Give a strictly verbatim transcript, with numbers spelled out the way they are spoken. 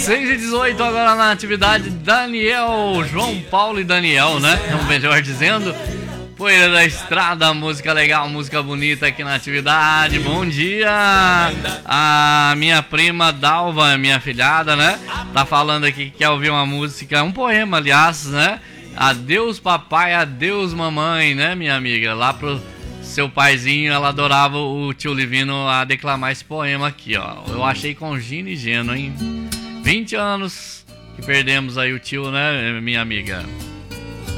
seis e dezoito agora na atividade. Daniel, João Paulo e Daniel, né? Ou melhor dizendo, Poeira da Estrada, música legal, música bonita aqui na atividade. Bom dia! A minha prima Dalva, minha filhada, né? Tá falando aqui que quer ouvir uma música, um poema, aliás, né? Adeus papai, adeus mamãe, né, minha amiga? Lá pro seu paizinho, ela adorava o tio Livino a declamar esse poema aqui, ó. Eu achei com Gino e Geno, hein? vinte anos que perdemos aí o tio, né, minha amiga?